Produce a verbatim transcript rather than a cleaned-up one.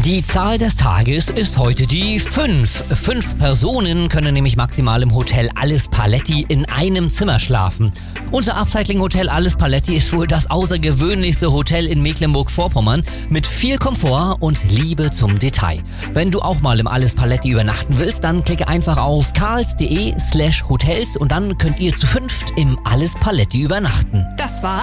Die Zahl des Tages ist heute die fünf. Fünf Personen können nämlich maximal im Hotel Alles Paletti in einem Zimmer schlafen. Unser Upcycling-Hotel Alles Paletti ist wohl das außergewöhnlichste Hotel in Mecklenburg-Vorpommern mit viel Komfort und Liebe zum Detail. Wenn du auch mal im Alles Paletti übernachten willst, dann klicke einfach auf karls.de slash hotels und dann könnt ihr zu fünft im Alles Paletti übernachten. Das war